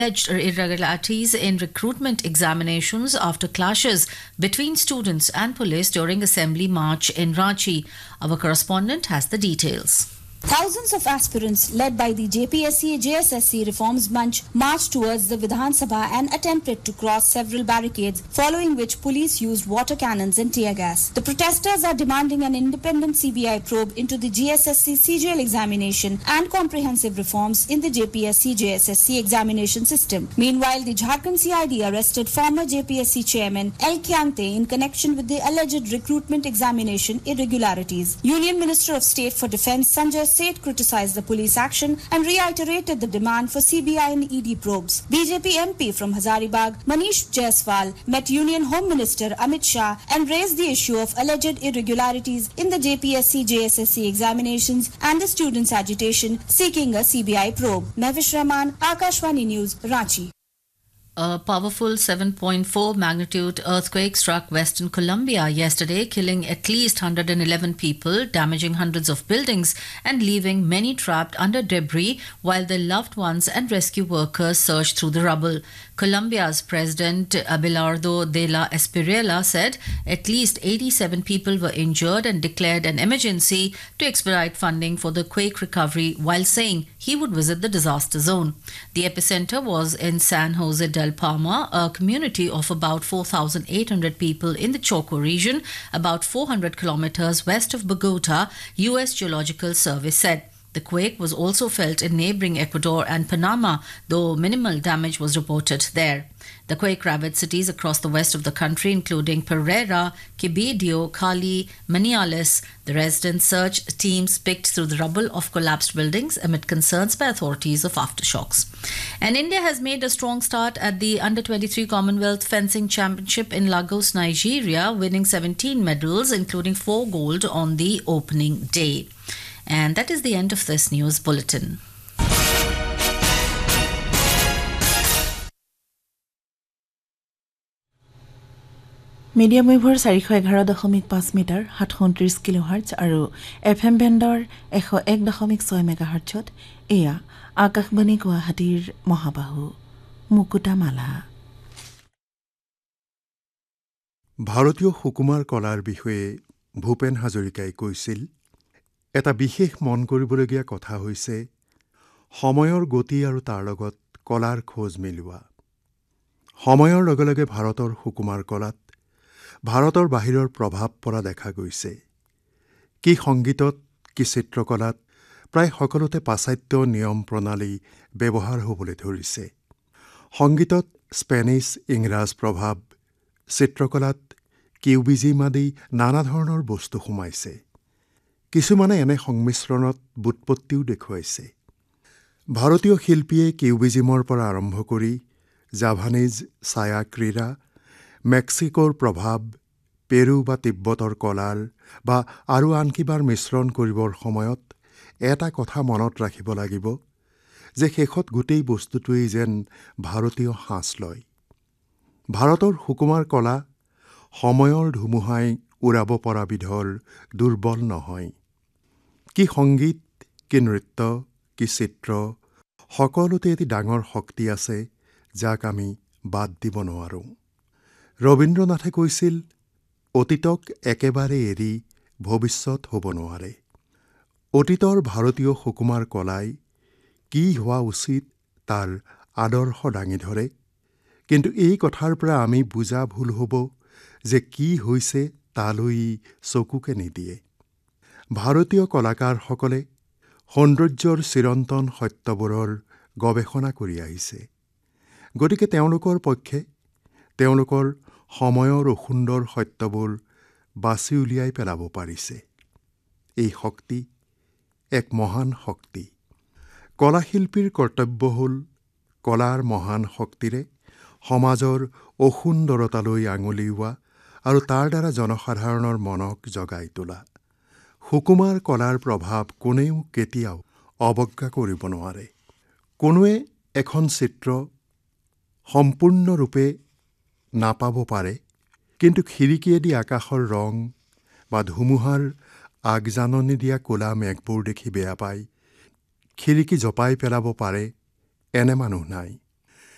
Alleged irregularities in recruitment examinations after clashes between students and police during Assembly March in Ranchi. Our correspondent has the details. Thousands of aspirants led by the JPSC-JSSC reforms bunch marched towards the Vidhan Sabha and attempted to cross several barricades, following which police used water cannons and tear gas. The protesters are demanding an independent CBI probe into the GSSC CGL examination and comprehensive reforms in the JPSC-JSSC examination system. Meanwhile, the Jharkhand CID arrested former JPSC chairman L. Kyangte in connection with the alleged recruitment examination irregularities. Union Minister of State for Defence Sanjay Seth criticized the police action and reiterated the demand for CBI and ED probes. BJP MP from Hazaribagh, Manish Jaiswal, met Union Home Minister Amit Shah and raised the issue of alleged irregularities in the JPSC-JSSC examinations and the students' agitation seeking a CBI probe. Mehwish Rahman, Akashvani News, Ranchi. A powerful 7.4 magnitude earthquake struck Western Colombia yesterday, killing at least 111 people, damaging hundreds of buildings and leaving many trapped under debris while their loved ones and rescue workers searched through the rubble. Colombia's President Abelardo de la Espriella said at least 87 people were injured and declared an emergency to expedite funding for the quake recovery while saying he would visit the disaster zone. The epicenter was in San Jose del Palma, a community of about 4,800 people in the Choco region, about 400 kilometers west of Bogota, U.S. Geological Service said. The quake was also felt in neighboring Ecuador and Panama, though minimal damage was reported there. The quake-ravaged cities across the west of the country, including Pereira, Quibdó, Cali, Manizales, the resident search teams picked through the rubble of collapsed buildings amid concerns by authorities of aftershocks. And India has made a strong start at the Under-23 Commonwealth Fencing Championship in Lagos, Nigeria, winning 17 medals, including 4 gold on the opening day. And that is the end of this news bulletin. Medium ৱেভৰ 411.5 metre 729 কিলোহাৰ্টজ আৰু FM বেণ্ডৰ 101.6 মেগাহাৰ্টজত এয়া আকাশবাণী গুৱাহাটীৰ মহাবাহু মুকুতামালা। ভাৰতীয় সুকুমাৰ কলাৰ বিষয়ে ভূপেন হাজৰিকাই কৈছিল, এটা বিশেষ মন কৰিবলগীয়া কথা হৈছে সময়ৰ গতি আৰু তাৰ লগত কলাৰ খোজ মিলোৱা। সময়ৰ লগে লগে ভাৰতৰ সুকুমাৰ কলাত ভাৰতৰ বাহিৰৰ প্ৰভাৱ পৰা দেখা গৈছে। কি সংগীতত, কি চিত্ৰকলাত প্ৰায় সকলোতে পাশ্চাত্য নিয়ম প্ৰণালী ব্যৱহাৰ হ'বলৈ ধৰিছে। সংগীতত স্পেনিছ, ইংৰাজ প্ৰভাৱ, চিত্ৰকলাত কিউবিজিম আদি নানা ধৰণৰ বস্তু সোমাইছে। কিছুমানে এনে সংমিশ্ৰণত বুৎপত্তিও দেখুৱাইছে। ভাৰতীয় শিল্পীয়ে কিউবিজিমৰ পৰা আৰম্ভ কৰি জাভানিজ ছায়া ক্ৰীড়া, মেক্সিকোৰ প্ৰভাৱ, পেৰু বা তিব্বতৰ কলাৰ বা আৰু আন কিবাৰ মিশ্ৰণ কৰিবৰ সময়ত এটা কথা মনত ৰাখিব লাগিব যে শেষত গোটেই বস্তুটোৱেই যেন ভাৰতীয় সাঁচ লয়। ভাৰতৰ সুকুমাৰ কলা সময়ৰ ধুমুহাই উৰাব পৰা বিধৰ দুৰ্বল নহয়। কি সংগীত, কি নৃত্য, কি চিত্ৰ, সকলোতে এটি ডাঙৰ শক্তি আছে যাক আমি বাদ দিব নোৱাৰোঁ। ৰবীন্দ্ৰনাথে কৈছিল, অতীতক একেবাৰে এৰি ভৱিষ্যত হ'ব নোৱাৰে। অতীতৰ ভাৰতীয় সুকুমাৰ কলাই কি হোৱা উচিত তাৰ আদৰ্শ দাঙি ধৰে, কিন্তু এই কথাৰ পৰা আমি বুজা ভুল হ'ব যে কি হৈছে তালৈ চকুকে নিদিয়ে। ভাৰতীয় কলাকাৰসকলে সৌন্দৰ্যৰ চিৰন্তন সত্যবোৰৰ গৱেষণা কৰি আহিছে। গতিকে তেওঁলোকৰ পক্ষে তেওঁলোকৰ সময়ৰ অসুন্দৰ সত্যবোৰ বাছি উলিয়াই পেলাব পাৰিছে। এই শক্তি এক মহান শক্তি। কলাশিল্পীৰ কৰ্তব্য হ'ল কলাৰ মহান শক্তিৰে সমাজৰ অসুন্দৰতালৈ আঙুলিওৱা আৰু তাৰ দ্বাৰা জনসাধাৰণৰ মনক জগাই তোলা। সুকুমাৰ কলাৰ প্ৰভাৱ কোনেও কেতিয়াও অৱজ্ঞা কৰিব নোৱাৰে। কোনোৱে এখন চিত্ৰ সম্পূৰ্ণৰূপে নাপাব পাৰে, কিন্তু খিৰিকীয়েদি আকাশৰ ৰং বা ধুমুহাৰ আগজাননী দিয়া ক'লা মেঘবোৰ দেখি বেয়া পায়, খিৰিকী জপাই পেলাব পাৰে এনে মানুহ নাই।